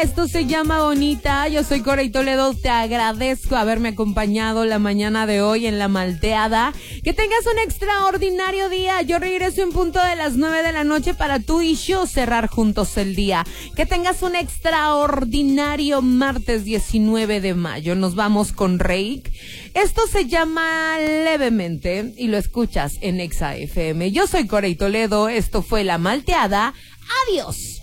Esto se llama Bonita. Yo soy Corey Toledo. Te agradezco haberme acompañado la mañana de hoy en La Malteada. Que tengas un extraordinario día. Yo regreso en punto de las 9 de la noche para tú y yo cerrar juntos el día. Que tengas un extraordinario martes 19 de mayo. Nos vamos con Reik. Esto se llama Levemente y lo escuchas en Exa FM. Yo soy Corey Toledo. Esto fue La Malteada. Adiós.